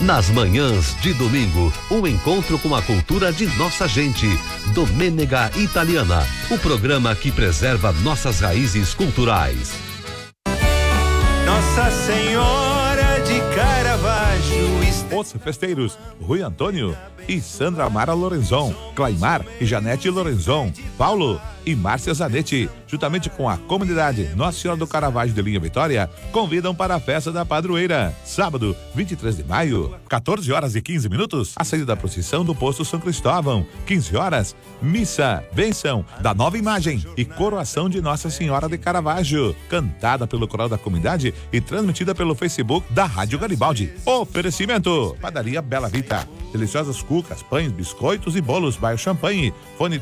Nas manhãs de domingo, um encontro com a cultura de nossa gente. Domenega Italiana, o programa que preserva nossas raízes culturais. Nossa Senhora de Caravaggio. Os festeiros, Rui Antônio e Sandra Mara Lorenzon, Claimar e Janete Lorenzon, Paulo e Márcia Zanetti, juntamente com a comunidade Nossa Senhora do Caravaggio de Linha Vitória, convidam para a festa da padroeira, sábado, 23 de maio, 14 horas e 15 minutos, a saída da procissão do posto São Cristóvão, 15 horas, missa, bênção da nova imagem e coroação de Nossa Senhora de Caravaggio, cantada pelo coral da comunidade e transmitida pelo Facebook da Rádio Garibaldi. Oferecimento, Padaria Bela Vita, deliciosas cucas, pães, biscoitos e bolos, bairro Champanhe, fone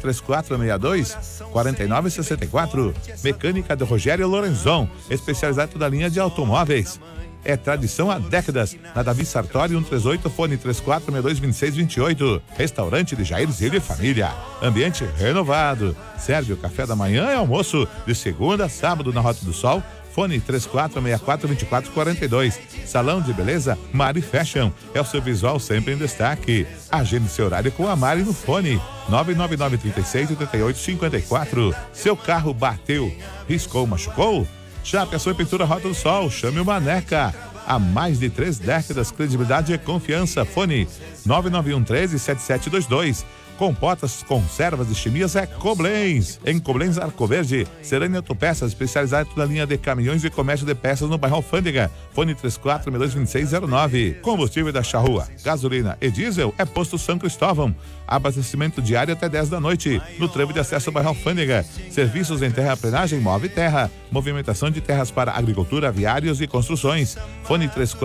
3462-4964, Mecânica de Rogério Lorenzon, especializado da linha de automóveis. É tradição há décadas, na Davi Sartori 138, fone 3462-2628. Restaurante de Jair Zilho e Família. Ambiente renovado. Serve o café da manhã e almoço, de segunda a sábado na Rota do Sol. Fone 3464-2442. Salão de beleza Mari Fashion. É o seu visual sempre em destaque. Agende seu horário com a Mari no fone 99936-8854. Seu carro bateu, riscou, machucou? Já pensou em pintura Rota do Sol? Chame o Maneca. Há mais de 3 décadas, credibilidade e confiança. Fone 99113-7722. Compotas, conservas e chimias é Koblenz. Em Koblenz Arco Verde, Serânia Autopeças, especializada na linha de caminhões e comércio de peças no bairro Alfândega. Fone 3462-2609. Combustível da Charrua, gasolina e diesel é Posto São Cristóvão. Abastecimento diário até 10 da noite, no trevo de acesso ao bairro Alfândega. Serviços em terraplenagem, Move Terra. Movimentação de terras para agricultura, viários e construções. Fone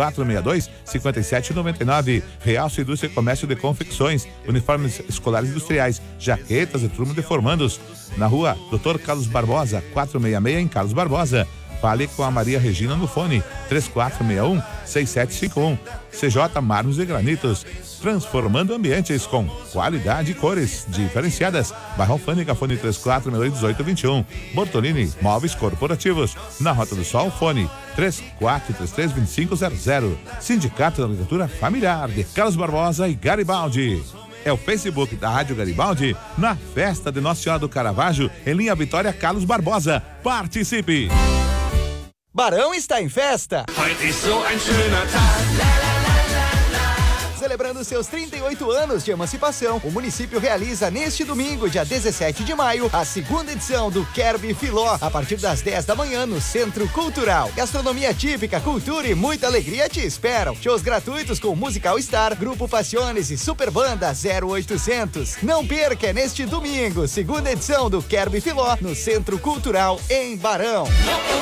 3462-5799. Realce Indústria e Comércio de Confecções. Uniformes escolares industriais, jaquetas e turma de formandos. Na rua Dr. Carlos Barbosa, 466 em Carlos Barbosa. Fale com a Maria Regina no fone 3461-6751. CJ Mármores e Granitos, transformando ambientes com qualidade e cores diferenciadas. Bairro Alfândega, fone 3462-1821. Bortolini Móveis Corporativos, na Rota do Sol, fone 3433-2500. Sindicato da Agricultura Familiar de Carlos Barbosa e Garibaldi. É o Facebook da Rádio Garibaldi na festa de Nossa Senhora do Caravaggio, em Linha Vitória, Carlos Barbosa. Participe! Barão está em festa. Celebrando seus 38 anos de emancipação, o município realiza neste domingo, dia 17 de maio, a segunda edição do Querbe Filó, a partir das 10 da manhã no Centro Cultural. Gastronomia típica, cultura e muita alegria te esperam. Shows gratuitos com Musical Star, Grupo Passiones e Super Banda 0800. Não perca, neste domingo, segunda edição do Querbe Filó, no Centro Cultural, em Barão.